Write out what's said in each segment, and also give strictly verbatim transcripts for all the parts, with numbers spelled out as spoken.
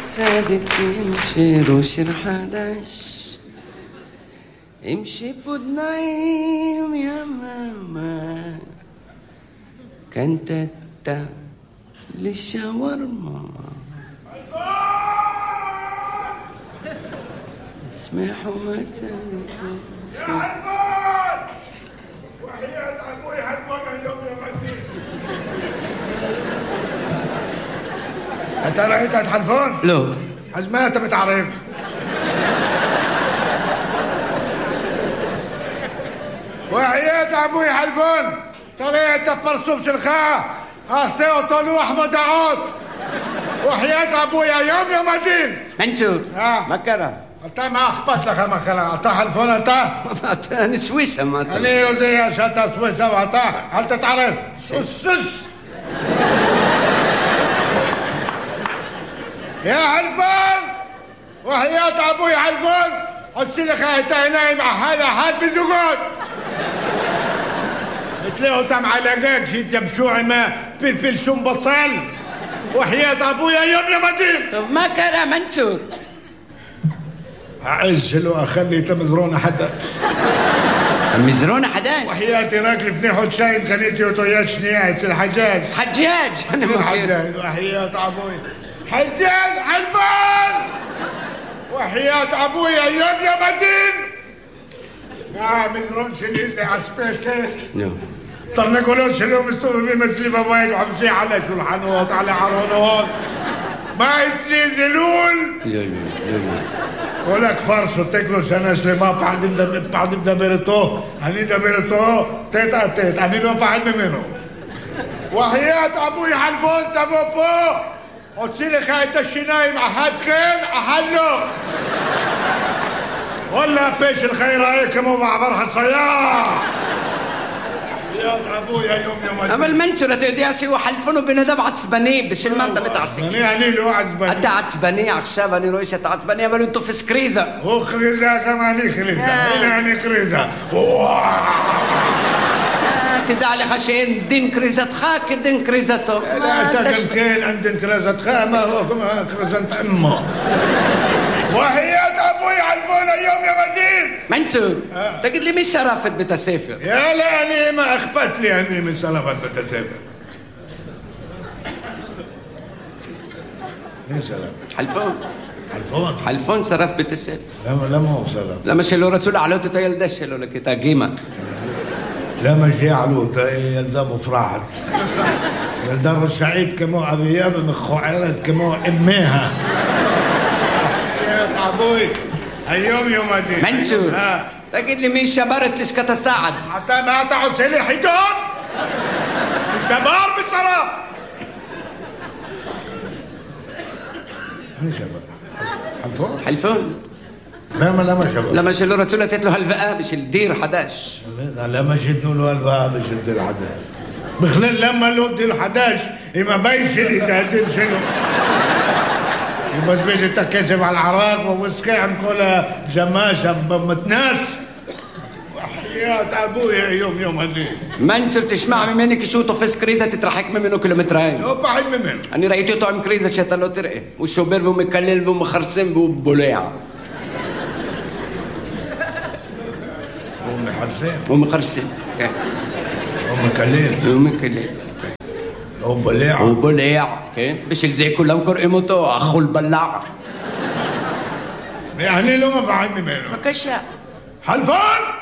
صادق تمشي روش حداش امشي بدنايم يا ماما كانت تا للشاورما اسمحوا متى يا حلفان وحياة أبوي حلفان اليوم يا مدين أنت رأيت حلفان؟ لو حزمات بتعرف وحياة أبوي حلفان طريقة برسوم شلخاء أسيو طلو أحمد عود وحياة أبويا يوم يا مدين منشور ها مكرة أنت ما أخبط لك مكرة أنت حلفون أنت أنا سويسة ما أنا يودي يا شتا سويسة وأنت هل تتعرف سس يا حلفان وحياة أبوي حلفان أتسلخ هيتايناي مع هذا حد بزوجات تلاقوا تم علاقاك جيت يمشوعي ما فلفل شم بصل وحياة أبويا يوم يا مدين طب ما كان منشور أعز لو أخلي تمزرون حدا مزرونة حداش وحياتي راكلي فنيحو تشاين كانيتي وطويات شنيعت الحجاج حجاج أنا الحجاج وحياة أبوي حجاج حلفان وحياة أبويا يوم يا مدين يا مزرون شليزي عسبيستيك نعم طرنا قولون شلو مستوى بمثلي بوايد وحمشي على شلحانوات على عرونوات ما يتلي زلول يا يا ولك فرصو تاكلوا سنة سليما بعد بعد دبرتو هني دبرتو تيتا تيت هني لو بعد منه وحياة أبوي حلفون تبوبو وتصيلي خايت الشناي مع حد خين أحلو ولا بيش الخير هيك مو مع برحة صياح يا ابويا يوم يوم اما المنشورة تودياسي وحلفونه بندم عصباني بش المادة بتعصي يعني يعني له عصباني انت عصباني عشان انا رويشة عصباني عملوا انتو في سكريزة هو خريزة كمان خريزة يعني خريزة تدع لي خشين دين كريزة خاك دين كريزته لا تقل عند كريزة خا ما هو كريزة امه وحياة أبوي حلفونا اليوم يا مدين منشور تقول لي مش شرفت بتسافر يا لا أنا ما أخبت لي أني من شرفت بتسافر مين شرف؟ حلفون حلفون حلفون شرف بتسافر لا لا ما هو شرف لما شلو رسول علوته تيلدش شلو لك تاقيمة لا ما جي علوته يلدا مفرحت يلدا السعيد كمو أبياب مخو عيرت كمو أميها أبوي اليوم يوم الدين منشور تقول لي مين شبرت ليش كتساعد حتى ما تعود سيلي حيدون الشبار بالصلاة مين شبر؟ حلفون؟ حلفون لا ما لا ما شبر لما شلو رسولة تتلو هالفقا مش الدير حداش لا ما شدنوا له هالفقا مش الدير حداش بخلال لما له الدير حداش إما باين شلي تهدين شنو بس بيجي تكسب على العراق ووسكي عم كلها جماشة بمتناس وحياة أبويا يوم يوم هدي منشور تسمع منك شوطه في سكريزة تترحك منه كيلومترين هو بعيد منه أنا رأيته طعم كريزة شتلو ترقي والشوبير بو مكلل بو مخرسم بو بوليع هو محرسين بو مخرسم هو مكلل بو مكلل هو بليع هو بليع مش زي كلهم كرقمته أخو البلاع يعني لو ما بعيد منه ما كشا حلفان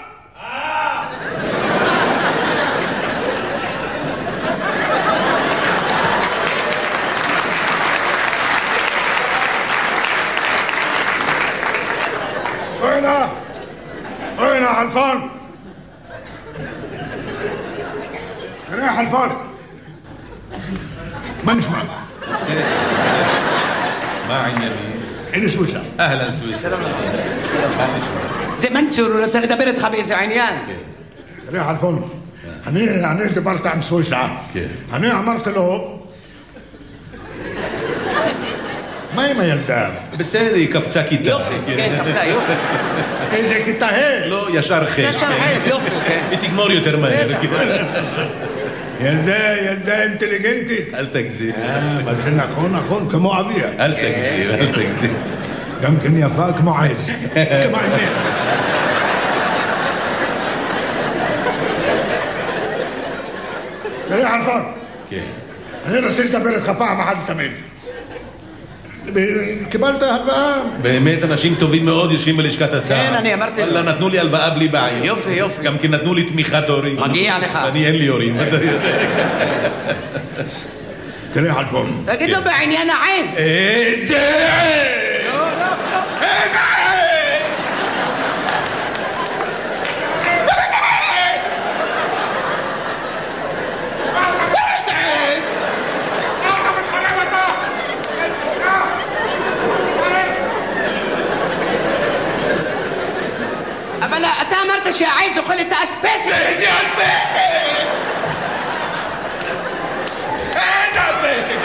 وينها وينها حلفان وينها حلفان ما نسمع ما عندنا عين سويسرا اهلا سويسرا زي منشور ولا تغدبرت خبيث عينيان ريح حلفان هني هني دبرت عم سويسرا هني عمرت له ما ما يلدام בסדר, היא קפצה כיתה. יופי, כן, קפצה, יופי. איזה כיתה ה'? לא, ישר ח'. ישר ח', יופי, כן. היא תגמור יותר מהר. ילדה, ילדה אינטליגנטית. אל תגזים. אה, מה שנכון, נכון, כמו אביה. אל תגזים, אל תגזים. גם כן יפה כמו עז. כמו עניין. תראה, חלפון. כן. אני רוצה לדבר איתך פעם אחת ותמיד. קיבלת הלוואה? באמת אנשים טובים מאוד יושבים בלשכת השר. כן, אני אמרתי לו. וואלה, נתנו לי הלוואה בלי בעיה. יופי, יופי. גם כן נתנו לי תמיכת הורים. מגיע לך. אני אין לי הורים, אתה יודע. תראה, חלפון. תגיד לו בעניין העז. איזה עז! לא, לא, לא. איזה עז! אבל אתה אמרת שהעז אוכל את האספסת. איזה אספסת! איזה אספסת!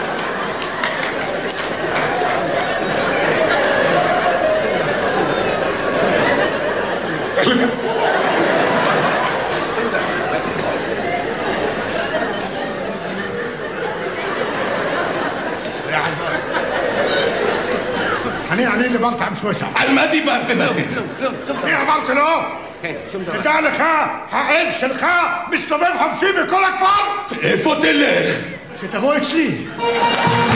אני, אני דיברתי עם סוויסה. על מה דיברתם אתם? אני אמרתי לו, כן, שום דבר. תדע לך, העז שלך מסתובב חופשי בכל הכפר. איפה תלך? שתבוא אצלי.